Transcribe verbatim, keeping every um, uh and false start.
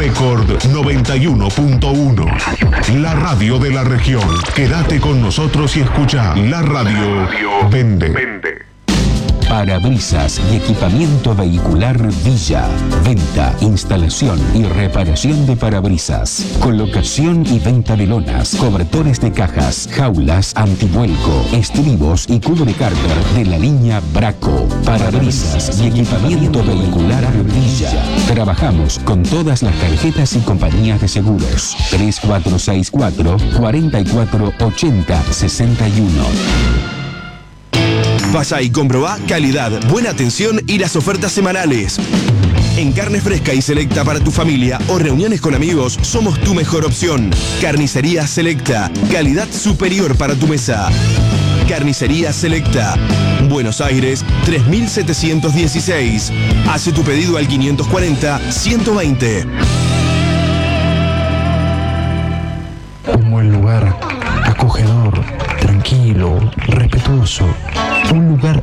Record noventa y uno punto uno. La radio de la región. Quédate con nosotros y escucha. La radio vende. Parabrisas y equipamiento vehicular Villa. Venta, instalación y reparación de parabrisas. Colocación y venta de lonas, cobertores de cajas, jaulas antivuelco, estribos y cubrecárter de la línea Braco. Parabrisas y equipamiento vehicular Villa. Trabajamos con todas las tarjetas y compañías de seguros. tres cuatro seis cuatro, cuatro cuatro ocho cero, seis uno. Pasa y comprobá calidad, buena atención y las ofertas semanales. En carne fresca y selecta para tu familia o reuniones con amigos, somos tu mejor opción. Carnicería Selecta, calidad superior para tu mesa. Carnicería Selecta, Buenos Aires tres mil setecientos dieciséis. Hace tu pedido al quinientos cuarenta, ciento veinte. Un buen lugar, acogedor, tranquilo, respetuoso. Un lugar